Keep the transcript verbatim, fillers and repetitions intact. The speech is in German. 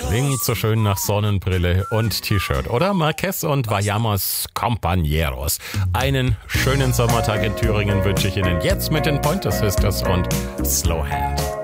Klingt so schön nach Sonnenbrille und T-Shirt, oder? Marquez und Vayamos Compañeros. Einen schönen Sommertag in Thüringen wünsche ich Ihnen jetzt mit den Pointer Sisters und Slow Hand.